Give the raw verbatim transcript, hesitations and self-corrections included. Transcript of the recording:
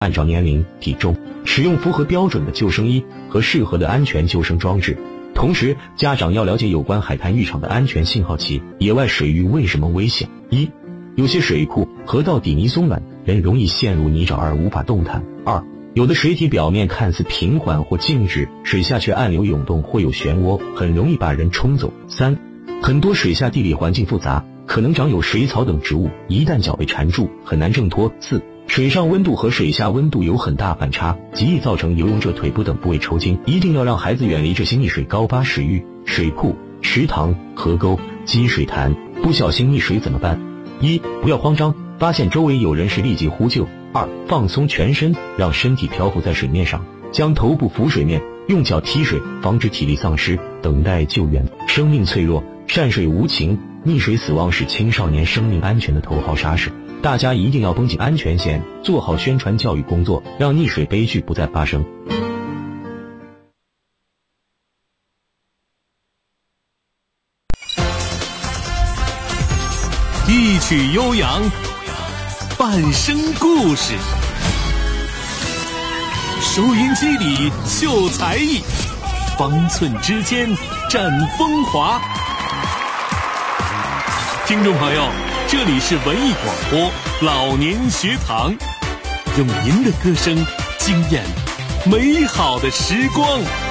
按照年龄、体重，使用符合标准的救生衣和适合的安全救生装置。同时，家长要了解有关海滩浴场的安全信号器。野外水域为什么危险？一、有些水库、河道底泥松软，人容易陷入泥沼而无法动弹。二、有的水体表面看似平缓或静止，水下却暗流涌动或有漩涡，很容易把人冲走。三、很多水下地理环境复杂，可能长有水草等植物，一旦脚被缠住，很难挣脱。四、水上温度和水下温度有很大反差，极易造成游泳者腿部等部位抽筋。一定要让孩子远离这些溺水高发水域、水库、池塘、河沟、积水潭。不小心溺水怎么办？一、不要慌张，发现周围有人时立即呼救。二、放松全身，让身体漂浮在水面上，将头部浮水面，用脚踢水，防止体力丧失，等待救援。生命脆弱，善水无情，溺水死亡是青少年生命安全的头号杀手。大家一定要绷紧安全线，做好宣传教育工作，让溺水悲剧不再发生。 一曲悠扬，半生故事，收音机里秀才艺，方寸之间展风华。听众朋友，这里是文艺广播老年学堂，用您的歌声惊艳美好的时光。